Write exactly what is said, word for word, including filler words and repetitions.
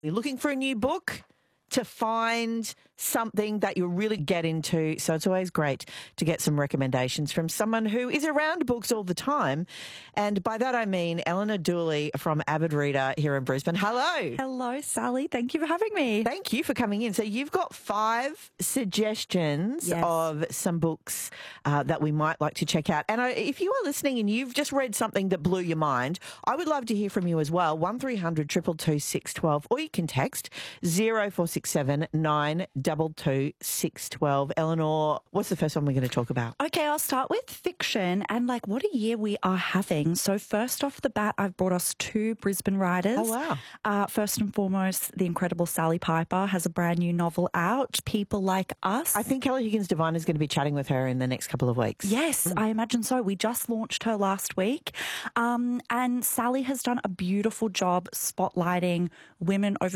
You're looking for a new book to find something that you'll really get into. So it's always great to get some recommendations from someone who is around books all the time. And by that I mean Eleanor Dooley from Avid Reader here in Brisbane. Hello. Hello, Sally. Thank you for having me. Thank you for coming in. So you've got five suggestions Yes. of some books uh, that we might like to check out. And I, if you are listening and you've just read something that blew your mind, I would love to hear from you as well. one three hundred two two two six one two, or you can text zero four six seven nine two two six one two. Eleanor, what's the first one we're going to talk about? Okay, I'll start with fiction and like what a year we are having. So first off the bat, I've brought us two Brisbane writers. Oh, wow. Uh, first and foremost, the incredible Sally Piper has a brand new novel out, People Like Us. I think Kelly Higgins Devine is going to be chatting with her in the next couple of weeks. Yes, mm. I imagine so. We just launched her last week. Um, and Sally has done a beautiful job spotlighting women over